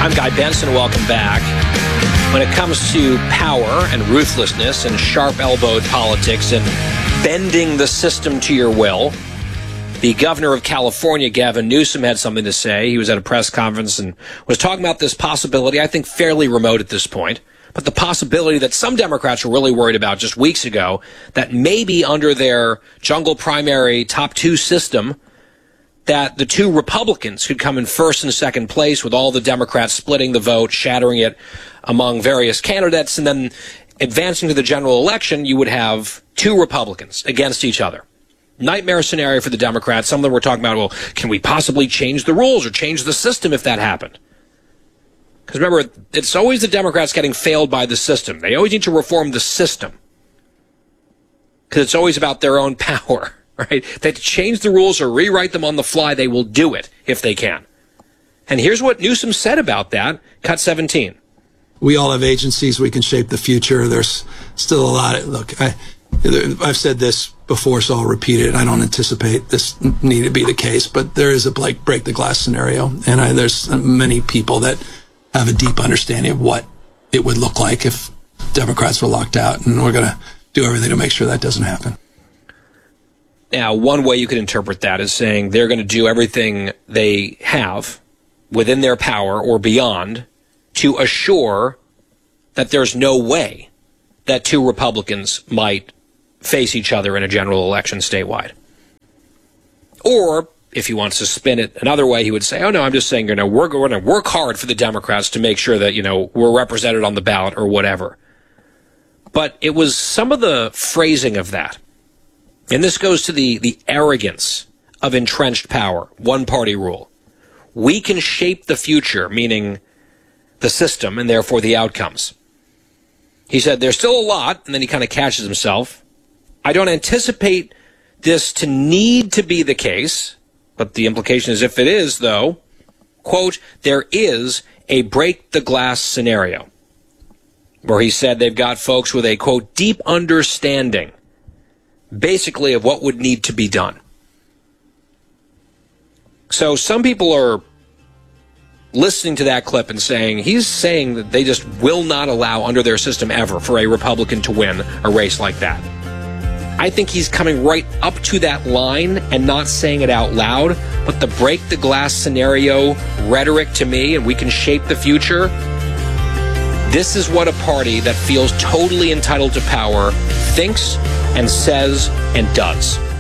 I'm Guy Benson. Welcome back. When it comes to power and ruthlessness and sharp-elbowed politics and bending the system to your will, the governor of California, Gavin Newsom, had something to say. He was at a press conference and was talking about this possibility, I think fairly remote at this point, but the possibility that some Democrats were really worried about just weeks ago, that maybe under their jungle primary top two system, that the two Republicans could come in first and second place with all the Democrats splitting the vote, shattering it among various candidates, and then advancing to the general election, you would have two Republicans against each other. Nightmare scenario for the Democrats. Some of them were talking about, well, can we possibly change the rules or change the system if that happened? Because remember, it's always the Democrats getting failed by the system. They always need to reform the system because it's always about their own power. Right? They change the rules or rewrite them on the fly. They will do it if they can. And here's what Newsom said about that. Cut 17. We all have agencies. We can shape the future. There's still a lot. Look, I've said this before, so I'll repeat it. I don't anticipate this need to be the case, but there is a break the glass scenario. And there's many people that have a deep understanding of what it would look like if Democrats were locked out. And we're going to do everything to make sure that doesn't happen. Now, one way you could interpret that is saying they're going to do everything they have within their power or beyond to assure that there's no way that two Republicans might face each other in a general election statewide. Or, if he wants to spin it another way, he would say, oh, no, I'm just saying, we're going to work hard for the Democrats to make sure that, we're represented on the ballot or whatever. But it was some of the phrasing of that. And this goes to the arrogance of entrenched power, one-party rule. We can shape the future, meaning the system and therefore the outcomes. He said, there's still a lot, and then he kind of catches himself. I don't anticipate this to need to be the case, but the implication is if it is, though, quote, there is a break-the-glass scenario, where he said they've got folks with a, quote, deep understanding basically of what would need to be done. So some people are listening to that clip and saying, he's saying that they just will not allow under their system ever for a Republican to win a race like that. I think he's coming right up to that line and not saying it out loud, but the break the glass scenario rhetoric to me, and we can shape the future. This is what a party that feels totally entitled to power thinks and says and does.